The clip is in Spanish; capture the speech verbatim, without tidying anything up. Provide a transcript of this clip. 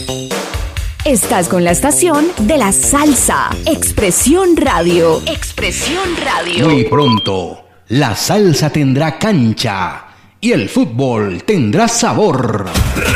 Estás con la estación de la salsa. Expresión Radio. Expresión Radio. Muy pronto, la salsa tendrá cancha y el fútbol tendrá sabor.